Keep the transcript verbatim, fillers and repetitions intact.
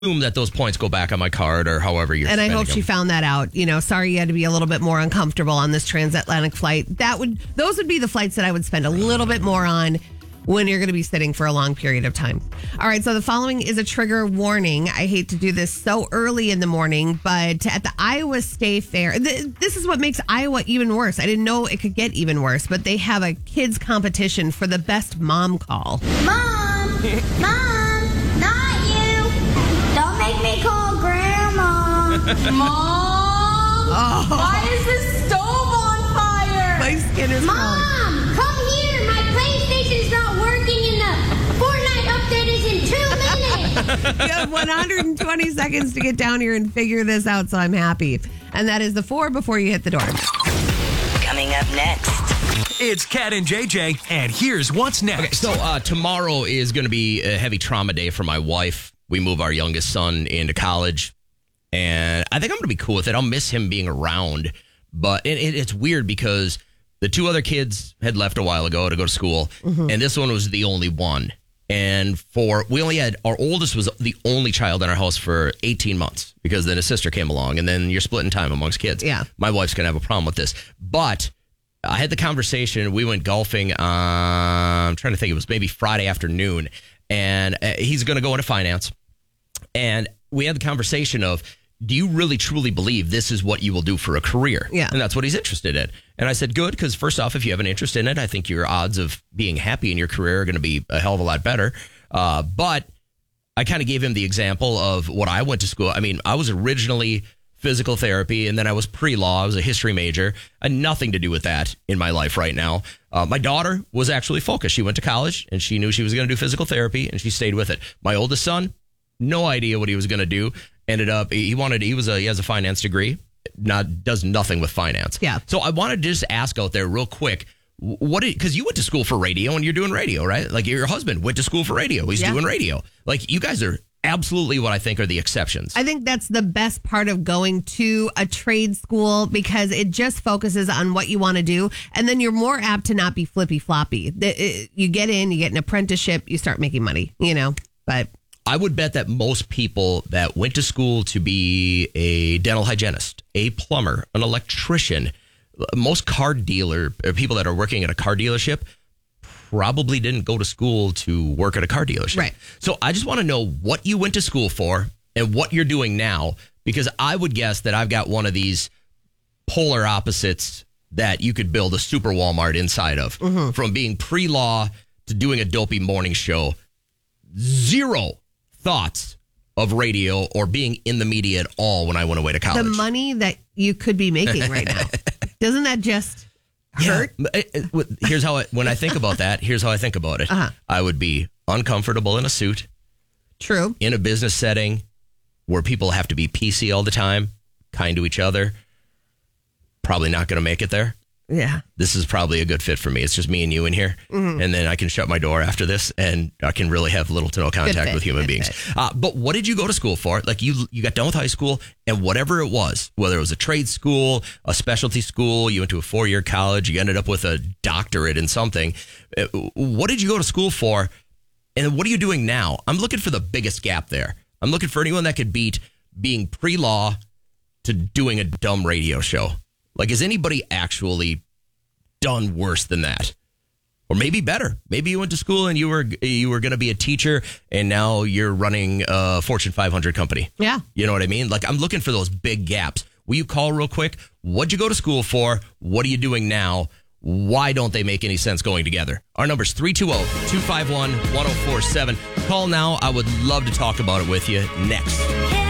assume that those points go back on my card or however you're And I hope them. she found that out. You know, sorry you had to be a little bit more uncomfortable on this transatlantic flight. That would, those would be the flights that I would spend a little bit more on when you're going to be sitting for a long period of time. All right, so the following is a trigger warning. I hate to do this so early in the morning, but at the Iowa State Fair, th- this is what makes Iowa even worse. I didn't know it could get even worse, but they have a kids competition for the best mom call. Mom! Mom! Not you! Don't make me call Grandma! Mom! Oh. Why is this stove on fire? My skin is Mom! crawling. Come here! My PlayStation's not working and the Fortnite update is in two minutes! You have one hundred twenty seconds to get down here and figure this out, so I'm happy. And that is the four before you hit the door. Coming up next. It's Cat and J J, and here's what's next. Okay, so uh, tomorrow is going to be a heavy trauma day for my wife. We move our youngest son into college, and I think I'm going to be cool with it. I'll miss him being around, but it, it, it's weird because the two other kids had left a while ago to go to school, mm-hmm. and this one was the only one. And for we only had our oldest was the only child in our house for eighteen months because then his sister came along, and then you're splitting time amongst kids. Yeah, my wife's going to have a problem with this, but I had the conversation. We went golfing. Uh, I'm trying to think. It was maybe Friday afternoon, and uh, he's going to go into finance. And we had the conversation of, do you really truly believe this is what you will do for a career? Yeah. And that's what he's interested in. And I said, good, because first off, if you have an interest in it, I think your odds of being happy in your career are going to be a hell of a lot better. Uh, but I kind of gave him the example of what I went to school. I mean, I was originally physical therapy, and then I was pre-law. I was a history major. I had nothing to do with that in my life right now. Uh, my daughter was actually focused. She went to college, and she knew she was going to do physical therapy, and she stayed with it. My oldest son, no idea what he was going to do. Ended up, he wanted, he was a, he has a finance degree, not does nothing with finance. Yeah. So I wanted to just ask out there real quick, what did, because you went to school for radio, and you're doing radio, right? Like your husband went to school for radio. He's yeah. doing radio. Like you guys are absolutely what I think are the exceptions. I think that's the best part of going to a trade school because it just focuses on what you want to do. And then you're more apt to not be flippy floppy. You get in, you get an apprenticeship, you start making money, you know, but I would bet that most people that went to school to be a dental hygienist, a plumber, an electrician, most car dealer, or people that are working at a car dealership probably didn't go to school to work at a car dealership. Right. So I just want to know what you went to school for and what you're doing now, because I would guess that I've got one of these polar opposites that you could build a super Walmart inside of. Mm-hmm. From being pre-law to doing a dopey morning show. Zero thoughts of radio or being in the media at all when I went away to college. The money that you could be making right now, doesn't that just hurt? Yeah. Here's how I, when I think about that, here's how I think about it. Uh-huh. I would be uncomfortable in a suit. True. In a business setting where people have to be P C all the time, kind to each other. Probably not going to make it there. Yeah. This is probably a good fit for me. It's just me and you in here. Mm-hmm. And then I can shut my door after this and I can really have little to no contact fit, with human beings. Uh, but what did you go to school for? Like you you got done with high school and whatever it was, whether it was a trade school, a specialty school, you went to a four-year college, you ended up with a doctorate in something. Uh, what did you go to school for? And what are you doing now? I'm looking for the biggest gap there. I'm looking for anyone that could beat being pre-law to doing a dumb radio show. Like, has anybody actually done worse than that? Or maybe better. Maybe you went to school and you were you were going to be a teacher and now you're running a Fortune five hundred company. Yeah. You know what I mean? Like, I'm looking for those big gaps. Will you call real quick? What'd you go to school for? What are you doing now? Why don't they make any sense going together? Our number's three two zero, two five one, one zero four seven. Call now. I would love to talk about it with you next.